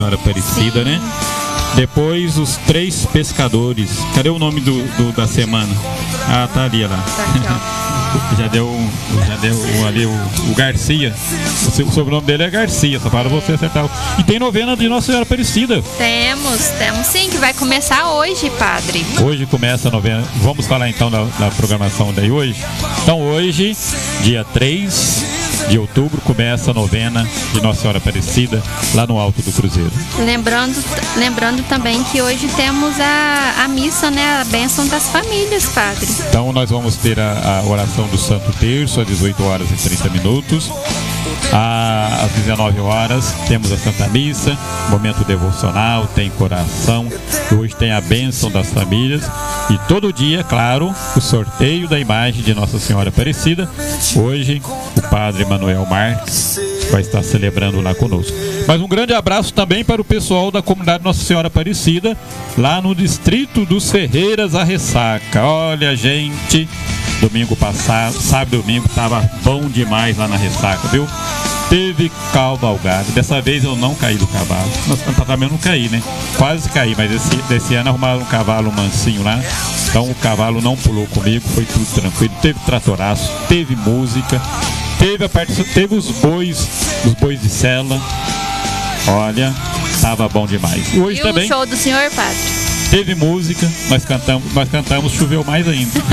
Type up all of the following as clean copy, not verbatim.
Senhora Aparecida, né? Depois os 3 pescadores. Cadê o nome da semana? Ah, tá ali, lá. Já deu ali o Garcia. O sobrenome dele é Garcia, só para você acertar. E tem novena de Nossa Senhora Aparecida. Temos sim, que vai começar hoje, padre. Hoje começa a novena. Vamos falar então da programação daí hoje. Então hoje, dia 3 de outubro, começa a novena de Nossa Senhora Aparecida lá no Alto do Cruzeiro. Lembrando também que hoje temos a missa, né? A bênção das famílias, padre. Então nós vamos ter a oração do Santo Terço às 18 horas e 30 minutos. Às 19 horas temos a Santa Missa, momento devocional, tem coração. Hoje tem a bênção das famílias. E todo dia, claro, o sorteio da imagem de Nossa Senhora Aparecida. Hoje o Padre Manuel Marques vai estar celebrando lá conosco. Mas um grande abraço também para o pessoal da comunidade Nossa Senhora Aparecida, lá no distrito dos Ferreiras, a Ressaca. Olha, gente, domingo passado, sábado e domingo, estava bom demais lá na Ressaca, viu? Teve cavalgada. Dessa vez eu não caí do cavalo. Também eu não caí, né? Quase caí, mas desse ano arrumaram um cavalo mansinho lá. Então o cavalo não pulou comigo, foi tudo tranquilo. Teve tratoraço, teve música, teve os bois de sela. Olha, tava bom demais. Hoje e também. O show do senhor, padre? Teve música, nós cantamos, choveu mais ainda.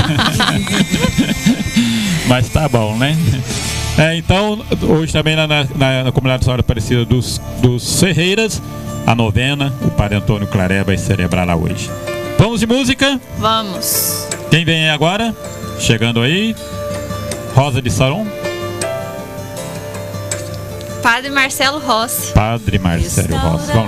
Mas tá bom, né? Então, hoje também na comunidade Senhora Aparecida dos Ferreiras, a novena, o Padre Antônio Claré vai celebrar lá hoje. Vamos de música? Vamos. Quem vem aí agora? Chegando aí, Rosa de Saron. Padre Marcelo Rossi. Padre Marcelo Rossi. Vamos lá.